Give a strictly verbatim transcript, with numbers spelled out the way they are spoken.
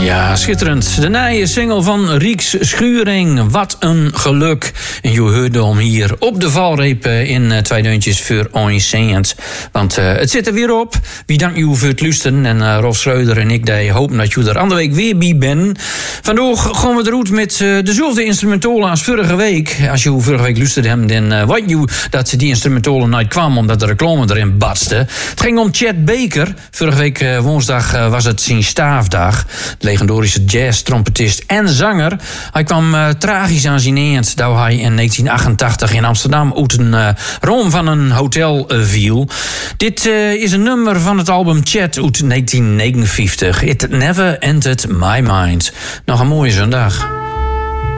Ja, schitterend. De nieuwe single van Rieks Schuring. Wat een geluk. En je hoorde hem hier op de valreep in twee deuntjes voor Oinseend. Want uh, het zit er weer op. Wie dank u voor het luisteren. En uh, Rolf Schreuder en ik die hopen dat je er andere week weer bij bent. Vandaag gaan we eruit met uh, dezelfde instrumentalen als vorige week. Als je vorige week luisterde hem, dan uh, weet je dat die instrumentalen nooit kwamen omdat de reclame erin batste. Het ging om Chet Baker. Vorige week uh, woensdag uh, was het zijn staafdag. De legendarische jazz-trompetist en zanger. Hij kwam uh, tragisch aan zijn eind dat hij in negentien achtentachtig in Amsterdam uit een uh, room van een hotel uh, viel. Dit uh, is een nummer van het album Chet uit negentien negenenvijftig. It Never Entered My Mind. Nog een mooie zondag.